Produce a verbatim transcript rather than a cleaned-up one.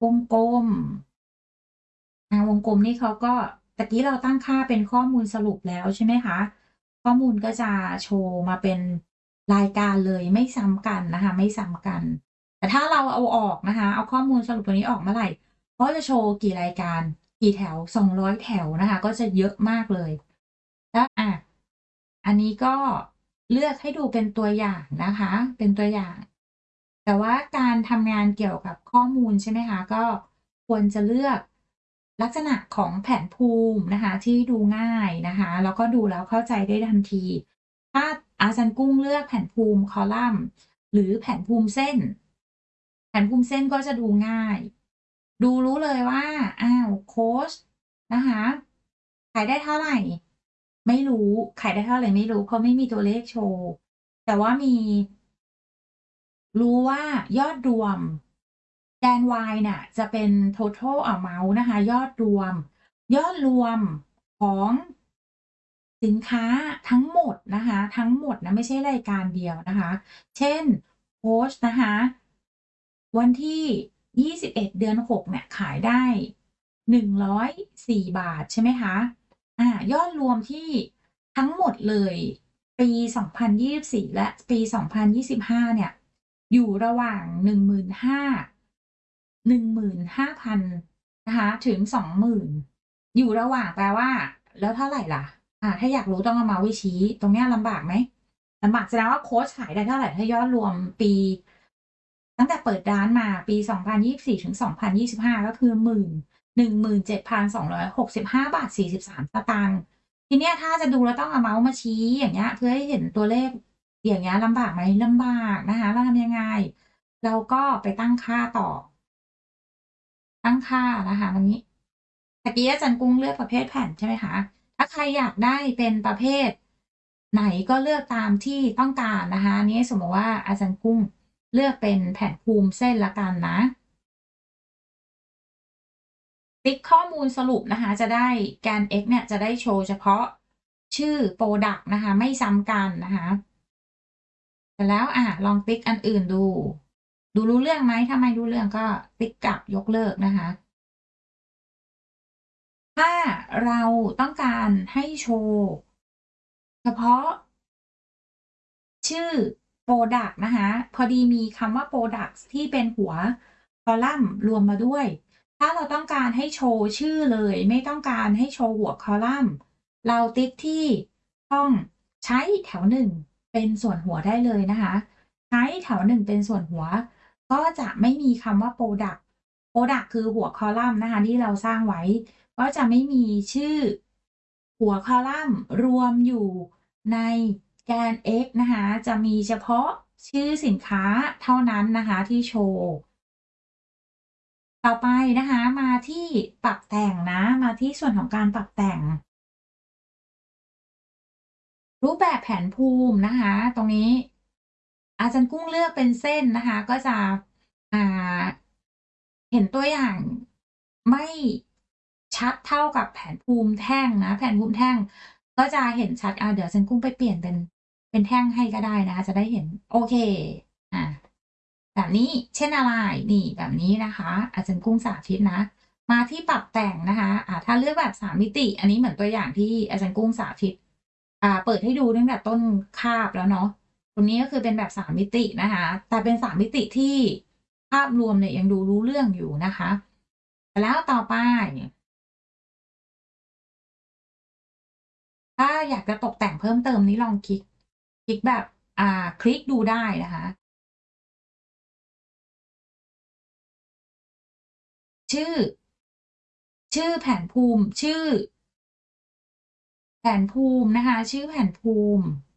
วงกลม อ่า วงกลมนี่เขาก็ ตะกี้เราตั้งค่าเป็นข้อมูลสรุปแล้วใช่ไหมคะ ข้อมูลก็จะโชว์มาเป็นรายการเลย ไม่ซ้ำกันนะคะ ไม่ซ้ำกัน แต่ถ้าเราเอาออกนะคะ เอาข้อมูลสรุปตัวนี้ออกเมื่อไหร่ ก็จะโชว์กี่รายการ กี่แถว สองร้อย แถวนะคะ ก็จะเยอะมากเลย แล้ว อา อันนี้ก็เลือกให้ดูเป็นตัวอย่างนะคะ เป็นตัวอย่าง แต่ว่าการทำงานเกี่ยวกับข้อมูลใช่ไหมคะ ก็ควรจะเลือกลักษณะของแผนภูมินะคะที่ดูง่ายนะคะ แล้วก็ดูแล้วเข้าใจได้ทันที ถ้าอาจารย์กุ้งเลือกแผนภูมิคอลัมน์ หรือแผนภูมิเส้น แผนภูมิเส้นก็จะดูง่าย ดูรู้เลยว่า อ้าว โคชนะคะ ขายได้เท่าไร ไม่รู้ ขายได้เท่าไรไม่รู้ เพราะไม่มีตัวเลขโชว์ แต่ว่ามี รู้ว่ายอดรวม แกน Y เนี่ยจะเป็น Total Amount นะคะ ยอดรวม ยอดรวมของสินค้าทั้งหมดนะคะ ทั้งหมดนะ ไม่ใช่รายการเดียวนะคะ เช่น โคชนะคะ วันที่ ยี่สิบเอ็ด เดือน หก เนี่ย ขายได้ หนึ่งร้อยสี่ บาท ใช่ไหมคะ อา ยอดรวมที่ทั้งหมดเลยปี สองพันยี่สิบสี่ และปี สองพันยี่สิบห้า เนี่ย อยู่ระหว่าง หนึ่งหมื่นห้า หนึ่งหมื่นห้าพัน นะคะ ถึง สองหมื่น อยู่ระหว่าง แปลว่า แล้วเท่าไรล่ะ อา ถ้าอยากรู้ต้องเอาเมาส์ไปชี้ ตรงเนี้ยลำบากไหม ลำบาก แสดงว่าโคชขายได้เท่าไร ถ้ายอดรวมปี ตั้งแต่เปิดร้านมาปี สองพันยี่สิบสี่ ถึง สองพันยี่สิบห้า ก็คือ หมื่น หนึ่งหมื่นเจ็ดพันสองร้อยหกสิบห้า บาท สี่สิบสาม สตางค์ ทีเนี้ยถ้าจะดูแล้วต้องเอาเมาส์มาชี้ อย่างเงี้ย เพื่อให้เห็นตัวเลข อย่างเงี้ย ลำบากไหม ลำบากนะคะ เราทำยังไง เราก็ไปตั้งค่าต่อ ตั้งค่านะคะตรงนี้ ตะกี้อาจารย์กุ้งเลือกประเภทแผ่นใช่ไหมคะ ถ้าใครอยากได้เป็นประเภทไหนก็เลือกตามที่ต้องการนะคะ อันนี้สมมุติว่าอาจารย์กุ้งเลือกเป็นแผ่นภูมิเส้นแล้วกันนะ ติ๊กข้อมูลสรุปนะคะ จะได้แกน X เนี่ยจะได้โชว์เฉพาะชื่อพรอดักต์นะคะ ไม่ซ้ำกันนะคะ เสร็จแล้ว อา ลองติ๊กอันอื่นดู ดูรู้เรื่องไหม ถ้าไม่รู้เรื่องก็ติ๊กกลับยกเลิกนะคะ ถ้าเราต้องการให้โชว์เฉพาะ ชื่อพรอดักต์นะคะ พอดีมีคำว่า Products ที่เป็นหัวคอลัมน์รวมมาด้วย ถ้าเราต้องการให้โชว์ชื่อเลย ไม่ต้องการให้โชว์หัวคอลัมน์ เราติ๊กที่ช่องใช้แถว หนึ่ง เป็นส่วนหัวได้เลยนะคะ ใช้แถว หนึ่ง เป็นส่วนหัว ก็จะไม่มีคำว่า Product Product คือหัวคอลัมน์นะคะที่เราสร้างไว้ ก็จะไม่มีชื่อหัวคอลัมน์รวมอยู่ในแกน X นะคะ จะมีเฉพาะชื่อสินค้าเท่านั้นนะคะที่โชว์ ต่อไปนะคะ มาที่ปรับแต่งนะ มาที่ส่วนของการปรับแต่ง รูปแบบแผนภูมินะคะ ตรงนี้ อาจารย์กุ้งเลือกเป็นเส้นนะคะ ก็จะ อ่า เห็นตัวอย่างไม่ชัดเท่ากับแผนภูมิแท่งนะ แผนภูมิแท่งก็จะเห็นชัด อา เดี๋ยวอาจารย์กุ้งไปเปลี่ยนเป็น เป็นแท่งให้ก็ได้นะคะ จะได้เห็น โอเค อา แบบนี้ เช่นอะไร นี่แบบนี้นะคะ อาจารย์กุ้งสาธิตนะ มาที่ปรับแต่งนะคะ อ่า ถ้าเลือกแบบ สาม มิติ อันนี้เหมือนตัวอย่างที่อาจารย์กุ้งสาธิต อ่า เปิดให้ดูตั้งแต่ต้นคาบแล้วเนาะ ตรงนี้ก็คือเป็นแบบ สาม มิตินะคะ แต่เป็น สาม มิติที่ภาพรวมเนี่ยยังดูรู้เรื่องอยู่นะคะ แล้วต่อไป ถ้าอยากจะตกแต่งเพิ่มเติมนี่ลองคลิก คลิกแบบ อ่า คลิกดูได้นะคะ ชื่อ ชื่อแผนภูมิ ชื่อ แผนภูมินะคะ ชื่อแผนภูมิ